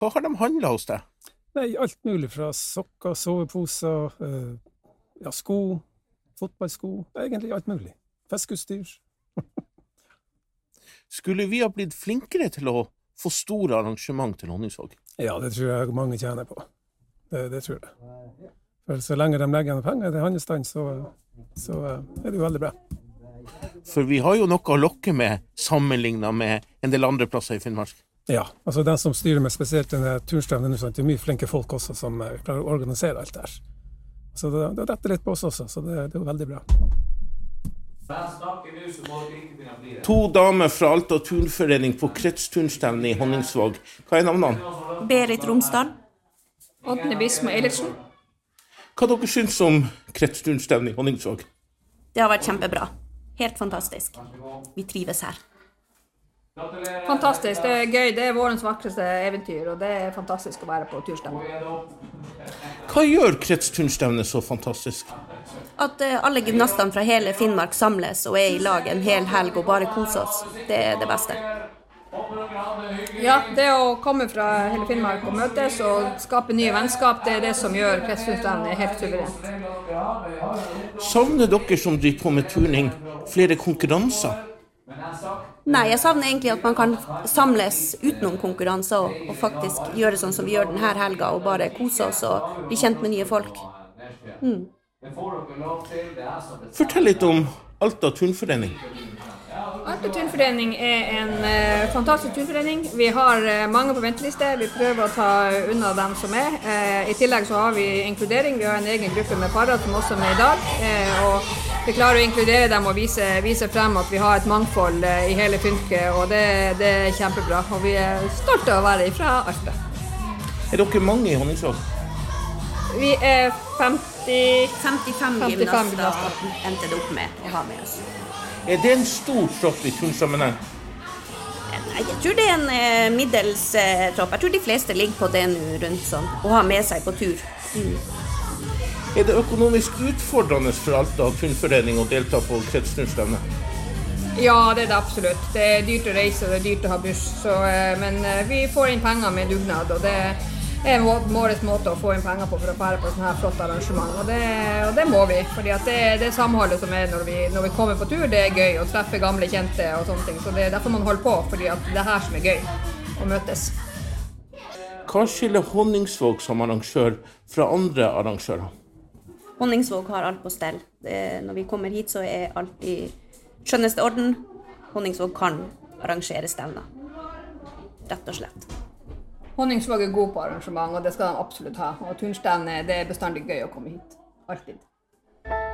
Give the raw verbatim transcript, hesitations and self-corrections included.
Hva har de handlet hos deg? Nei, alt mulig fra sokker, soveposer, eh, ja, sko, fotballsko, egentlig alt mulig. Fiskeutstyr. Skulle vi ha blitt flinkere til å få store arrangement til Honningsvåg? Ja, det tror jeg mange tjener på. Det, det tror jeg. For så lenge de legger igjen penger til handelsstand, så, så er det jo veldig bra. For vi har jo noe å lokke med sammenlignet med en del andre plasser i Finnmark. Ja, altså den som styrer med spesielt denne turstevnen, det er mye flinke folk også som klarer å organisere alt der. Så det, det retter litt på oss også, så det, det er jo veldig bra. To damer fra Alta Turnforening på kretsturnstevne i Honningsvåg. Hva er navnene? Berit Romsdal. Åtne Bismo Eilertsen. Hva dere synes om kretsturnstevne i Honningsvåg? Det har vært kjempebra. Helt fantastisk. Vi trives her. Fantastisk, det er gøy. Det er vårens vakreste eventyr, og det er fantastisk å være på turstevne. Hva gjør kretsturnstevne så fantastisk? At uh, alle gymnastene fra hele Finnmark samles og er i lag en hel helg og bare koser oss. Det er det beste. Ja, det å komme fra hele Finnmark og møtes og skape nye vennskap, det er det som gjør kretsturnstevne helt suverent. Savner dere som driver på med turning flere konkurranser? Nei, jeg savner egentlig at man kan samles utenom konkurranser og, og faktisk gjøre sånn som vi gjør denne helga og bare kose oss og bli kjent med nye folk. Mm. Fortell litt om Alta Turnforening. Alta Turnforening er en uh, fantastisk turnforening. Vi har uh, mange på venteliste. Vi prøver å ta unna dem som er. Uh, I tillegg så har vi inkludering. Vi har en egen gruppe med parer som også er med i dag. Uh, og vi klarer å inkludere dem og vise, vise frem at vi har et mangfold uh, i hele fylket. Og det, det er kjempebra. Og vi er stolte av å være fra Alta. Er dere mange i Honningsvåg? Vi er femti, femtifem gymnaster endte det opp med å ha med oss. Er det en stor tropp i turnsammenheng? Nei, jeg tror det er en eh, middels eh, tropp. Jeg tror de fleste ligger på det nå rundt sånn, og har med seg på tur. Mm. Er det økonomisk utfordrende for Alta Turnforening å delta på kretsturnstevne? Ja, det er det absolutt. Det er dyrt å reise, og det er dyrt å ha buss. Så, eh, men eh, vi får inn penger med dugnad, og det er vår måte å få inn penger på for å fære på sånne her flotte arrangement. Og det, og det må vi, fordi at det, det samholdet som er når vi, når vi kommer på tur, det er gøy å treffe gamle kjente og sånne ting. Så det er derfor man holder på, fordi at det er her som er gøy å møtes. Hva skiller Honningsvåg som arrangør fra andre arrangører? Honningsvåg har alt på stell. Det, når vi kommer hit så er alt i skjønneste orden. Honningsvåg kan arrangere stevner. Rett og slett. Honningsvåg er god på arrangement, og det skal de absolutt ha. Og turnstevne, det er bestandig gøy å komme hit. Alltid.